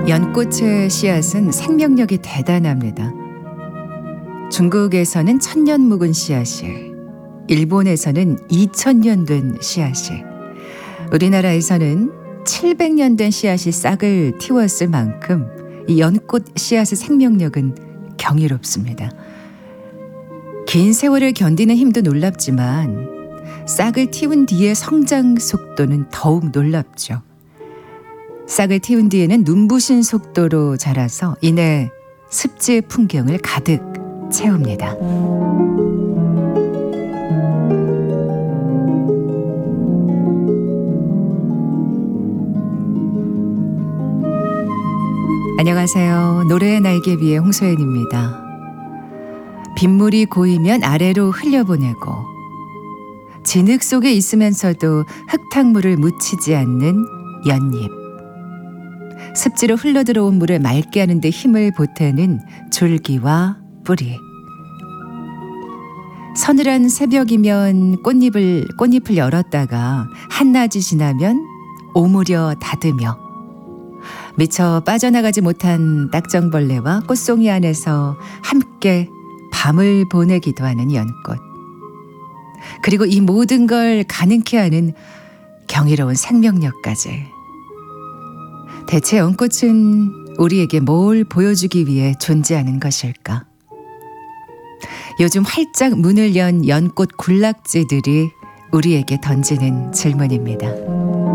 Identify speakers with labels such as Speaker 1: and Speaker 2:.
Speaker 1: 연꽃의 씨앗은 생명력이 대단합니다. 중국에서는 1000년 묵은 씨앗이, 일본에서는 2000년 된 씨앗이, 우리나라에서는 700년 된 씨앗이 싹을 틔웠을 만큼 이 연꽃 씨앗의 생명력은 경이롭습니다. 긴 세월을 견디는 힘도 놀랍지만 싹을 틔운 뒤의 성장 속도는 더욱 놀랍죠. 싹을 틔운 뒤에는 눈부신 속도로 자라서 이내 습지의 풍경을 가득 채웁니다. 안녕하세요. 노래의 날개 위의 홍소연입니다. 빗물이 고이면 아래로 흘려보내고 진흙 속에 있으면서도 흙탕물을 묻히지 않는 연잎, 습지로 흘러들어온 물을 맑게 하는 데 힘을 보태는 줄기와 뿌리, 서늘한 새벽이면 꽃잎을 열었다가 한낮이 지나면 오므려 닫으며 미처 빠져나가지 못한 딱정벌레와 꽃송이 안에서 함께 밤을 보내기도 하는 연꽃. 그리고 이 모든 걸 가능케 하는 경이로운 생명력까지. 대체 연꽃은 우리에게 뭘 보여주기 위해 존재하는 것일까? 요즘 활짝 문을 연 연꽃 군락지들이 우리에게 던지는 질문입니다.